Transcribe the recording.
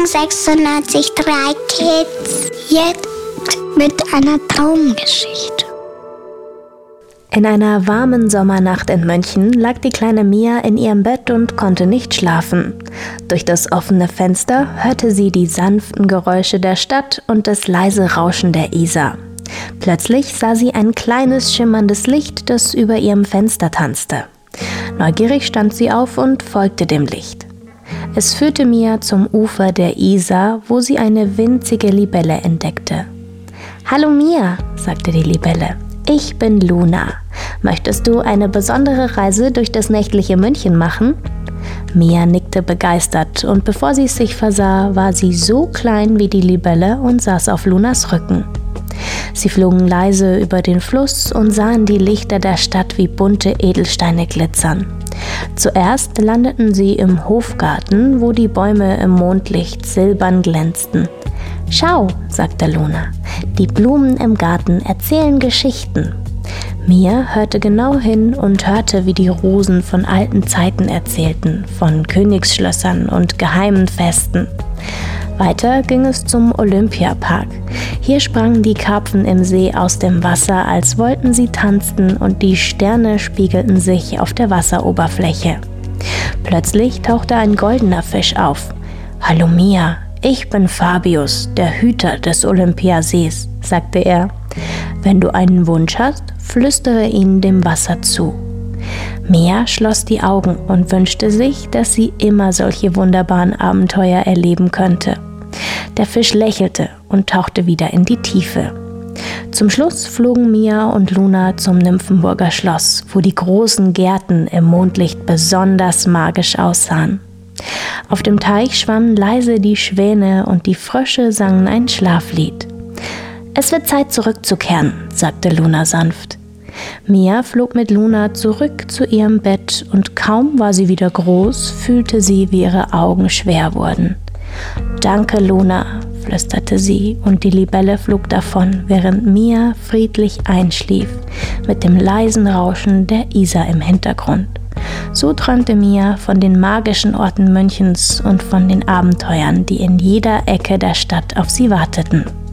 96,3 Kids. Jetzt mit einer Traumgeschichte. In einer warmen Sommernacht in München lag die kleine Mia in ihrem Bett und konnte nicht schlafen. Durch das offene Fenster hörte sie die sanften Geräusche der Stadt und das leise Rauschen der Isar. Plötzlich sah sie ein kleines, schimmerndes Licht, das über ihrem Fenster tanzte. Neugierig stand sie auf und folgte dem Licht. Es führte Mia zum Ufer der Isar, wo sie eine winzige Libelle entdeckte. »Hallo Mia«, sagte die Libelle, »ich bin Luna. Möchtest du eine besondere Reise durch das nächtliche München machen?« Mia nickte begeistert und bevor sie es sich versah, war sie so klein wie die Libelle und saß auf Lunas Rücken. Sie flogen leise über den Fluss und sahen die Lichter der Stadt wie bunte Edelsteine glitzern. Zuerst landeten sie im Hofgarten, wo die Bäume im Mondlicht silbern glänzten. »Schau«, sagte Luna, »die Blumen im Garten erzählen Geschichten.« Mia hörte genau hin und hörte, wie die Rosen von alten Zeiten erzählten, von Königsschlössern und geheimen Festen. Weiter ging es zum Olympiapark. Hier sprangen die Karpfen im See aus dem Wasser, als wollten sie tanzen, und die Sterne spiegelten sich auf der Wasseroberfläche. Plötzlich tauchte ein goldener Fisch auf. »Hallo Mia, ich bin Fabius, der Hüter des Olympiasees«, sagte er. »Wenn du einen Wunsch hast, flüstere ihn dem Wasser zu.« Mia schloss die Augen und wünschte sich, dass sie immer solche wunderbaren Abenteuer erleben könnte. Der Fisch lächelte und tauchte wieder in die Tiefe. Zum Schluss flogen Mia und Luna zum Nymphenburger Schloss, wo die großen Gärten im Mondlicht besonders magisch aussahen. Auf dem Teich schwammen leise die Schwäne und die Frösche sangen ein Schlaflied. »Es wird Zeit zurückzukehren«, sagte Luna sanft. Mia flog mit Luna zurück zu ihrem Bett und kaum war sie wieder groß, fühlte sie, wie ihre Augen schwer wurden. »Danke, Luna«, flüsterte sie, und die Libelle flog davon, während Mia friedlich einschlief, mit dem leisen Rauschen der Isar im Hintergrund. So träumte Mia von den magischen Orten Münchens und von den Abenteuern, die in jeder Ecke der Stadt auf sie warteten.